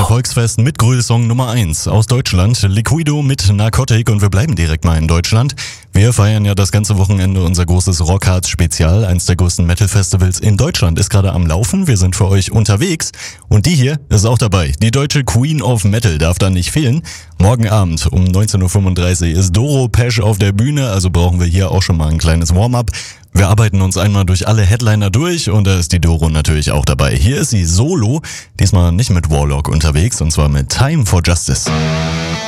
Volksfest mit Grühlsong Nummer 1 aus Deutschland, Liquido mit Narcotic, und wir bleiben direkt mal in Deutschland. Wir feiern ja das ganze Wochenende unser großes Rockharz-Spezial. Eins der größten Metal-Festivals in Deutschland ist gerade am Laufen. Wir sind für euch unterwegs und die hier ist auch dabei. Die deutsche Queen of Metal darf da nicht fehlen. Morgen Abend um 19.35 Uhr ist Doro Pesch auf der Bühne, also brauchen wir hier auch schon mal ein kleines Warm-up. Wir arbeiten uns einmal durch alle Headliner durch und da ist die Doro natürlich auch dabei. Hier ist sie solo, diesmal nicht mit Warlock unterwegs, und zwar mit Time for Justice.